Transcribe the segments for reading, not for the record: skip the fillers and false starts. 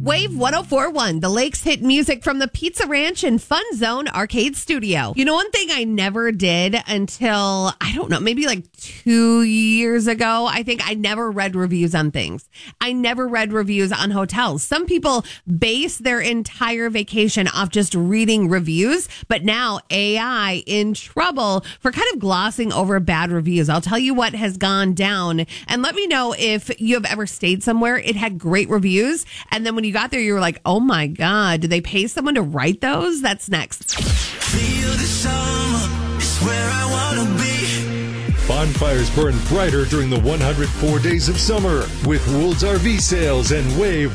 Wave 104.1, the Lakes hit music from the Pizza Ranch and Fun Zone Arcade Studio. You know, one thing I never did until, I don't know, maybe like 2 years ago, I think I never read reviews on things. I never read reviews on hotels. Some people base their entire vacation off just reading reviews, but now AI in trouble for kind of glossing over bad reviews. I'll tell you what has gone down, and let me know if you have ever stayed somewhere, it had great reviews, and then when you got there, you were like, oh my God, did they pay someone to write those? That's next. Feel the summer, it's where I want to be. Bonfires burn brighter during the 104 days of summer with Woold's RV Sales and Wave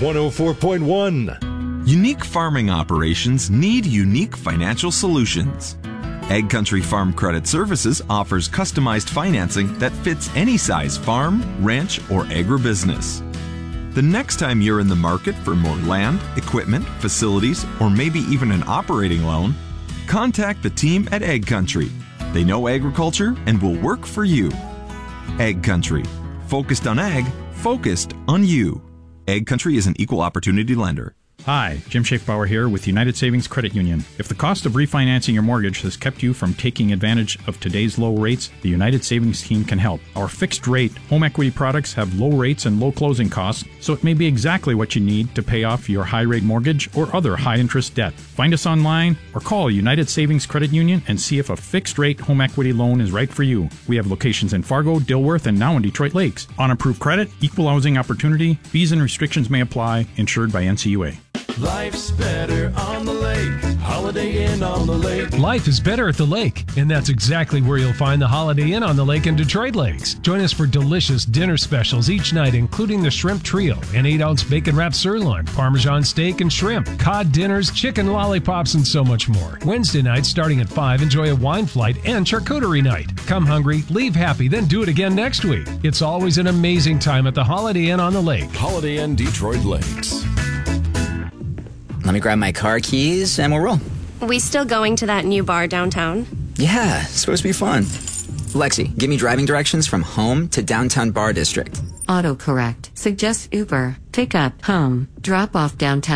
104.1. Unique farming operations need unique financial solutions. Egg Country Farm Credit Services offers customized financing that fits any size farm, ranch, or agribusiness. The next time you're in the market for more land, equipment, facilities, or maybe even an operating loan, contact the team at Egg Country. They know agriculture and will work for you. Egg Country. Focused on ag, focused on you. Egg Country is an equal opportunity lender. Hi, Jim Schaefbauer here with United Savings Credit Union. If the cost of refinancing your mortgage has kept you from taking advantage of today's low rates, the United Savings team can help. Our fixed rate home equity products have low rates and low closing costs, so it may be exactly what you need to pay off your high rate mortgage or other high interest debt. Find us online or call United Savings Credit Union and see if a fixed rate home equity loan is right for you. We have locations in Fargo, Dilworth, and now in Detroit Lakes. On approved credit, equal housing opportunity, fees and restrictions may apply, insured by NCUA. Life's better on the lake. Holiday Inn on the Lake. Life is better at the lake, and that's exactly where you'll find the Holiday Inn on the Lake in Detroit Lakes. Join us for delicious dinner specials each night, including the Shrimp Trio, an 8-ounce bacon-wrapped sirloin, Parmesan steak and shrimp, cod dinners, chicken lollipops, and so much more. Wednesday night, starting at 5, enjoy a wine flight and charcuterie night. Come hungry, leave happy, then do it again next week. It's always an amazing time at the Holiday Inn on the Lake. Holiday Inn Detroit Lakes. Let me grab my car keys and we'll roll. We still going to that new bar downtown? Yeah, it's supposed to be fun. Lexi, give me driving directions from home to downtown bar district. Autocorrect. Suggest Uber. Pick up. Home. Drop off downtown.